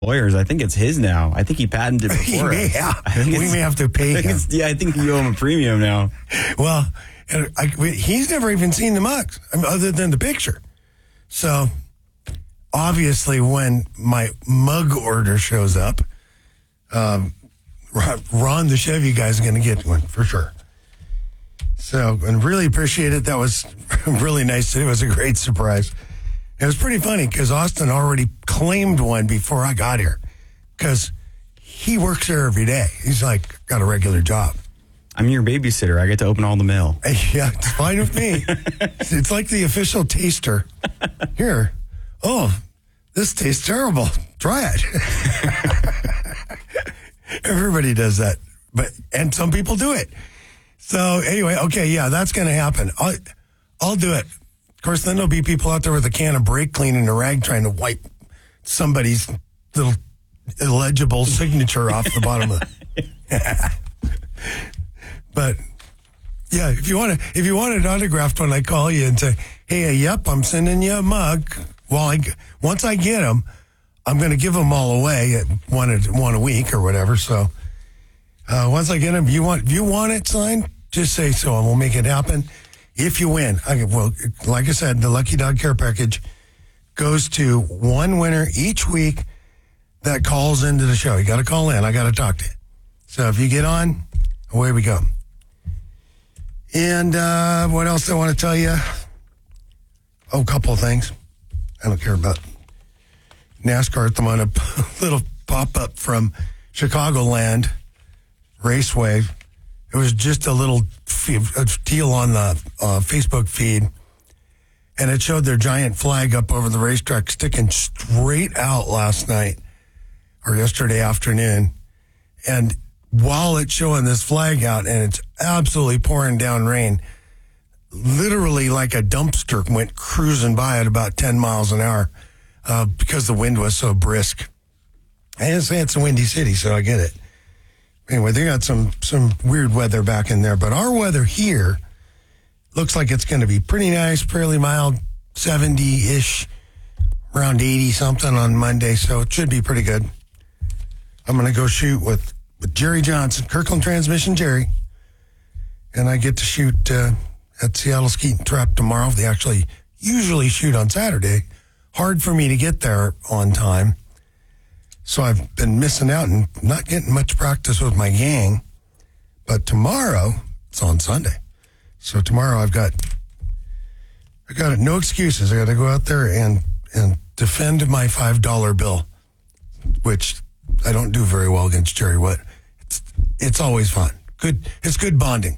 lawyers. I think it's his now. I think he patented it before. Yeah, we may have to pay him. I think you owe him a premium now. Well, he's never even seen the mugs, other than the picture. So, obviously, when my mug order shows up, Ron, the Chevy guy, is going to get one for sure. So, and really appreciate it. That was really nice. It was a great surprise. It was pretty funny because Austin already claimed one before I got here because he works there every day. He's like, got a regular job. I'm your babysitter. I get to open all the mail. Yeah, it's fine with me. It's like the official taster. Here. Oh, this tastes terrible. Try it. Everybody does that. And some people do it. So anyway, okay, yeah, that's going to happen. I'll do it. Of course, then there'll be people out there with a can of brake cleaner and a rag trying to wipe somebody's little illegible signature off the bottom of it. But yeah, if you want it autographed when I call you and say, hey, yep, I'm sending you a mug. Well, once I get them, I'm going to give them all away at one a week or whatever. So once I get them, if you want it signed, just say so and we'll make it happen. If you win, like I said, the Lucky Dog Care Package goes to one winner each week that calls into the show. You got to call in. I got to talk to you. So if you get on, away we go. And what else I want to tell you? Oh, a couple of things. I don't care about NASCAR at the moment. A little pop-up from Chicagoland Raceway. It was just a little deal on the Facebook feed, and it showed their giant flag up over the racetrack sticking straight out last night or yesterday afternoon. And while it's showing this flag out and it's absolutely pouring down rain, literally like a dumpster went cruising by at about 10 miles an hour because the wind was so brisk. I say it's a windy city, so I get it. Anyway, they got some weird weather back in there, but our weather here looks like it's going to be pretty nice, fairly mild, 70-ish, around 80-something on Monday, so it should be pretty good. I'm going to go shoot with Jerry Johnson, Kirkland Transmission Jerry, and I get to shoot at Seattle Skeet and Trap tomorrow. They actually usually shoot on Saturday. Hard for me to get there on time. So I've been missing out and not getting much practice with my gang. But tomorrow, it's on Sunday. So tomorrow I got it, no excuses. I got to go out there and defend my $5 bill, which I don't do very well against Jerry Wood. It's always fun. Good. It's good bonding.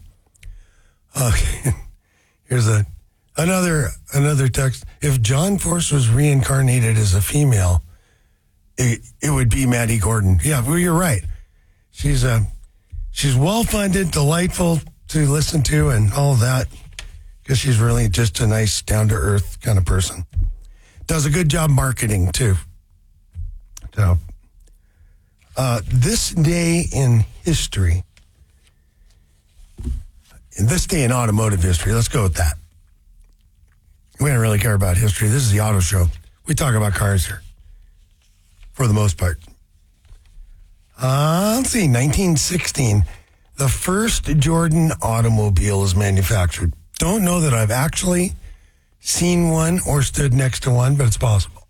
Here's another text. If John Force was reincarnated as a female, it would be Maddie Gordon. Yeah, well, you're right. She's well-funded, delightful to listen to, and all of that, because she's really just a nice, down-to-earth kind of person. Does a good job marketing, too. So, this day in history, this day in automotive history, let's go with that. We don't really care about history. This is the auto show. We talk about cars here, for the most part. Let's see, 1916, the first Jordan automobile is manufactured. Don't know that I've actually seen one or stood next to one, but it's possible.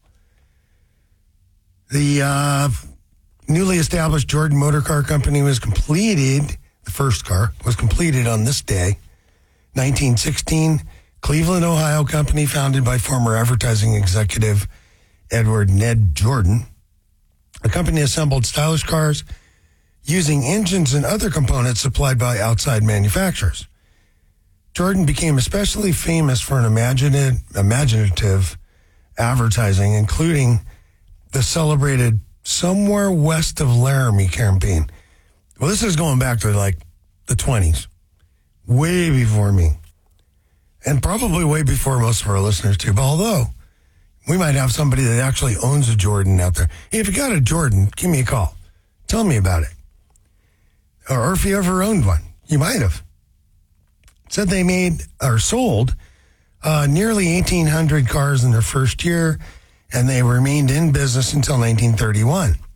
The newly established Jordan Motor Car Company was completed, the first car was completed on this day, 1916. Cleveland, Ohio company founded by former advertising executive Edward Ned Jordan. The company assembled stylish cars using engines and other components supplied by outside manufacturers. Jordan became especially famous for an imaginative advertising, including the celebrated Somewhere West of Laramie campaign. Well, this is going back to like the 20s, way before me, and probably way before most of our listeners too. But although we might have somebody that actually owns a Jordan out there. Hey, if you got a Jordan, give me a call. Tell me about it. Or if you ever owned one. You might have. Said they made or sold nearly 1,800 cars in their first year and they remained in business until 1931.